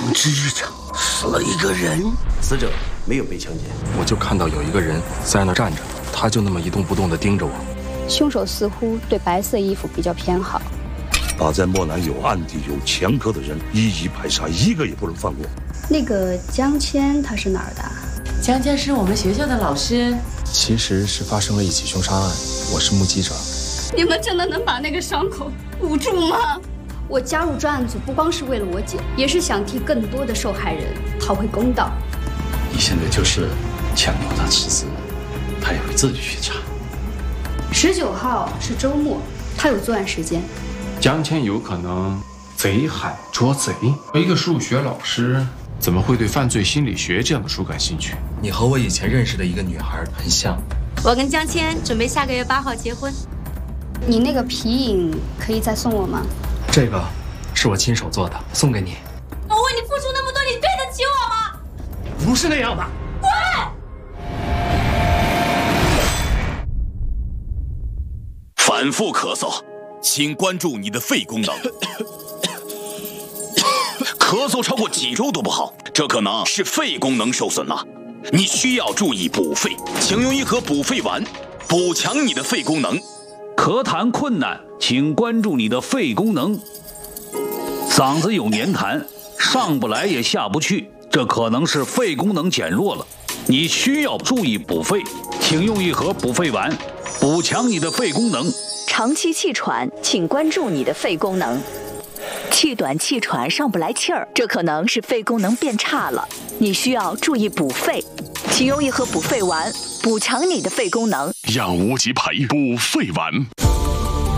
织一场，死了一个人。 死者没有被强奸， 我就看到有一个人在那站着，他就那么一动不动地盯着我。 凶手似乎对白色衣服比较偏好。 把在漠南有案底、有前科的人一一排查，一个也不能放过。 那个江谦他是哪儿的？ 江谦是我们学校的老师。 其实是发生了一起凶杀案，我是目击者。 你们真的能把那个伤口捂住吗？我加入专案组不光是为了我姐，也是想替更多的受害人讨回公道。 你现在就是强迫他吃字，他也会自己去查。 19号是周末，他有作案时间。 江谦有可能贼喊捉贼，一个数学老师怎么会对犯罪心理学这样的书感兴趣？ 你和我以前认识的一个女孩很像。 我跟江谦准备下个月8号结婚。 你那个皮影可以再送我吗？ 这个是我亲手做的，送给你。 我为你付出那么多，你对得起我吗？ 不是那样的。 滚！ 反复咳嗽，请关注你的肺功能。咳嗽超过几周都不好，这可能是肺功能受损了。你需要注意补肺，请用一盒补肺丸，补强你的肺功能。 咳痰困难，请关注你的肺功能。嗓子有黏痰，上不来也下不去，这可能是肺功能减弱了。你需要注意补肺，请用一盒补肺丸，补强你的肺功能。 长期气喘，请关注你的肺功能。气短气喘上不来气儿，这可能是肺功能变差了，你需要注意补肺，请用一盒补肺丸，补强你的肺功能。 让无极牌补肺丸。